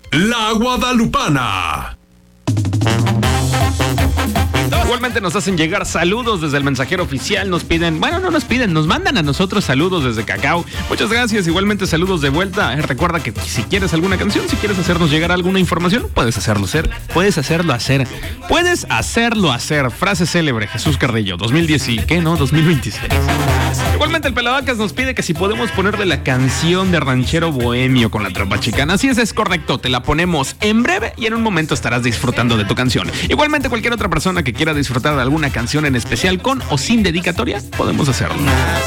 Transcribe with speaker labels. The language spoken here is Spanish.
Speaker 1: La Guadalupana.
Speaker 2: Igualmente nos hacen llegar saludos desde el mensajero oficial, nos piden, bueno, no nos piden, nos mandan a nosotros saludos desde Cacao. Muchas gracias, igualmente saludos de vuelta. Recuerda que si quieres alguna canción, si quieres hacernos llegar alguna información, puedes hacerlo hacer. Frase célebre, Jesús Carrillo, 2010 ¿qué no? 2026. Igualmente el Pelavacas nos pide que si podemos ponerle la canción de Ranchero Bohemio con la Tropa Chicana. Así es correcto, te la ponemos en breve y en un momento estarás disfrutando de tu canción. Igualmente cualquier otra persona que quiera disfrutar de alguna canción en especial con o sin dedicatoria, podemos hacerlo.